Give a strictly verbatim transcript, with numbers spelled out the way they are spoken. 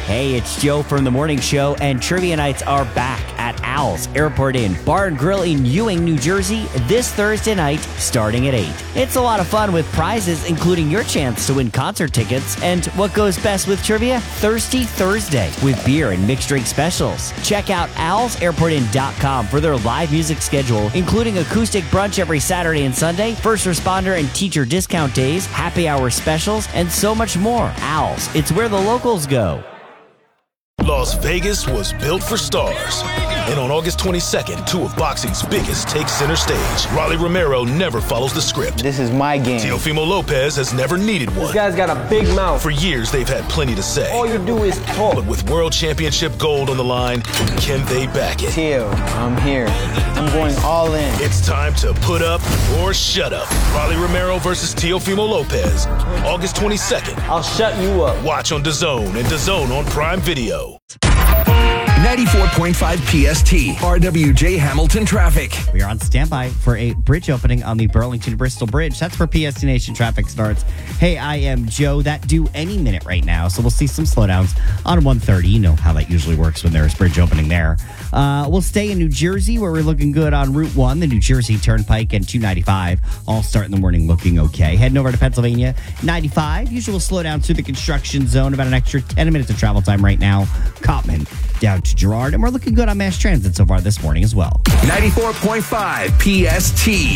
Hey, it's Joe from The Morning Show, and Trivia Nights are back at Al's Airport Inn Bar and Grill in Ewing, New Jersey, this Thursday night, starting at eight. It's a lot of fun with prizes, including your chance to win concert tickets, and what goes best with trivia? Thirsty Thursday, with beer and mixed drink specials. Check out als airport inn dot com for their live music schedule, including acoustic brunch every Saturday and Sunday, first responder and teacher discount days, happy hour specials, and so much more. Al's, it's where the locals go. Las Vegas was built for stars. And on August twenty-second, two of boxing's biggest take center stage. Rolly Romero never follows the script. This is my game. Teofimo Lopez has never needed one. This guy's got a big mouth. For years, they've had plenty to say. All you do is talk. But with World Championship gold on the line, can they back it? Teo, I'm here. I'm going all in. It's time to put up or shut up. Rolly Romero versus Teofimo Lopez. August twenty-second. I'll shut you up. Watch on DAZN and DAZN on Prime Video. ninety-four point five P S T, R W J Hamilton traffic. We are on standby for a bridge opening on the Burlington-Bristol Bridge. That's where P S T Nation traffic starts. Hey, I am Joe. That due any minute right now, so we'll see some slowdowns on one thirty. You know how that usually works when there's bridge opening there. Uh, we'll stay in New Jersey, where we're looking good on Route one, the New Jersey Turnpike, and two ninety-five. All start in the morning looking okay. Heading over to Pennsylvania, ninety-five. Usual slowdown through the construction zone, about an extra ten minutes of travel time right now. Copman down to Girard, and we're looking good on mass transit so far this morning as well. ninety-four point five P S T.